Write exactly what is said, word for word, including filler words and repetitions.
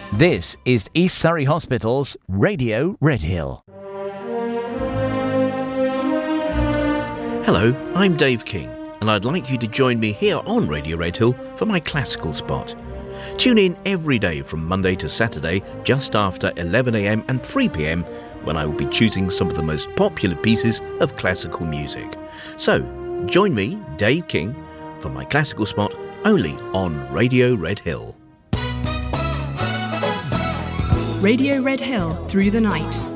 This is East Surrey Hospital's Radio Redhill. Hello, I'm Dave King, and I'd like you to join me here on Radio Redhill for my classical spot. Tune in every day from Monday to Saturday, just after eleven a m and three p m, when I will be choosing some of the most popular pieces of classical music. So, join me, Dave King, for my classical spot only on Radio Redhill. Radio Redhill through the night.